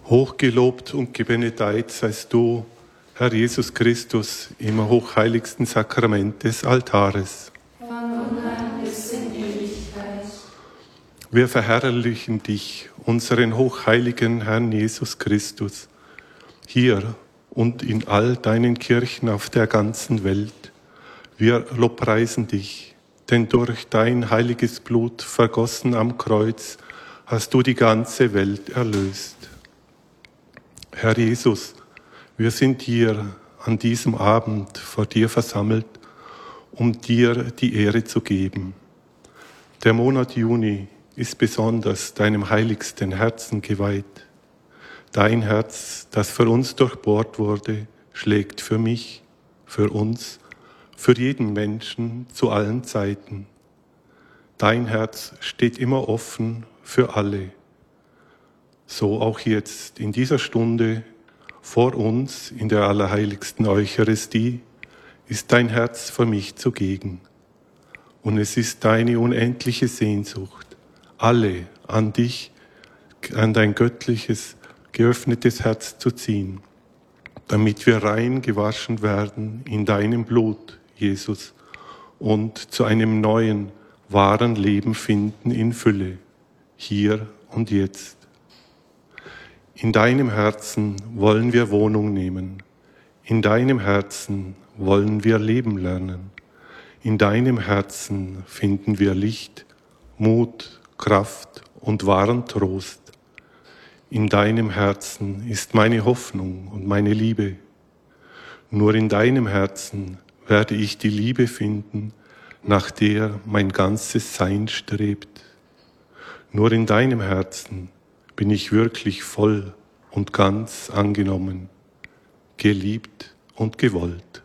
Hochgelobt und gebenedeit seist du, Herr Jesus Christus, im hochheiligsten Sakrament des Altares. Von nun an bis in Ewigkeit. Wir verherrlichen dich, unseren hochheiligen Herrn Jesus Christus, hier und in all deinen Kirchen auf der ganzen Welt. Wir lobpreisen dich, denn durch dein heiliges Blut, vergossen am Kreuz, hast du die ganze Welt erlöst. Herr Jesus, wir sind hier an diesem Abend vor dir versammelt, um dir die Ehre zu geben. Der Monat Juni ist besonders deinem heiligsten Herzen geweiht. Dein Herz, das für uns durchbohrt wurde, schlägt für mich, für uns, für jeden Menschen zu allen Zeiten. Dein Herz steht immer offen für alle. So auch jetzt in dieser Stunde vor uns in der allerheiligsten Eucharistie ist dein Herz für mich zugegen. Und es ist deine unendliche Sehnsucht, alle an dich, an dein göttliches, geöffnetes Herz zu ziehen, damit wir rein gewaschen werden in deinem Blut, Jesus, und zu einem neuen, wahren Leben finden in Fülle, hier und jetzt. In deinem Herzen wollen wir Wohnung nehmen. In deinem Herzen wollen wir leben lernen. In deinem Herzen finden wir Licht, Mut, Kraft und wahren Trost. In deinem Herzen ist meine Hoffnung und meine Liebe. Nur in deinem Herzen werde ich die Liebe finden, nach der mein ganzes Sein strebt. Nur in deinem Herzen bin ich wirklich voll und ganz angenommen, geliebt und gewollt.